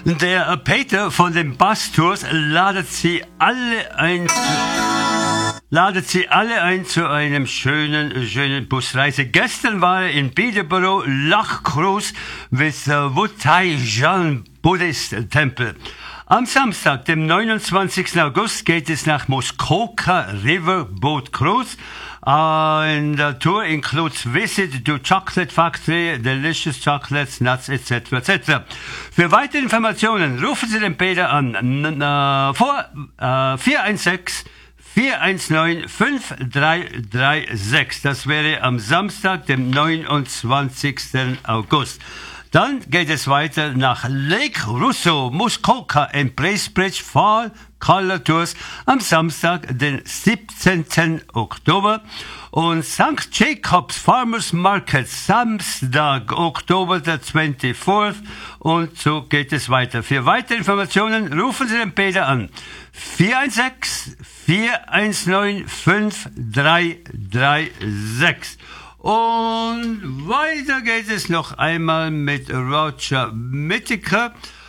Der Peter von den Bastours ladet Sie alle ein zu einem schönen Busreise. Gestern war er in Peterborough, Loch Cruise with Wutai Jan Buddhist Temple. Am Samstag, dem 29. August, geht es nach Muskoka River Boat Cruise. And the tour includes visit to chocolate factory, delicious chocolates, nuts, etc., etc. Für weitere Informationen rufen Sie den Peter an 416 419 5336. Das wäre am Samstag, dem 29. August. Dann geht es weiter nach Lake Russo, Muskoka in Bracebridge Fall Color Tours am Samstag, den 17. Oktober. Und St. Jacobs Farmers Market, Samstag, Oktober der 24th. Und so geht es weiter. Für weitere Informationen rufen Sie den Peter an. 416 419 5336. Und weiter geht es noch einmal mit Roger Whittaker.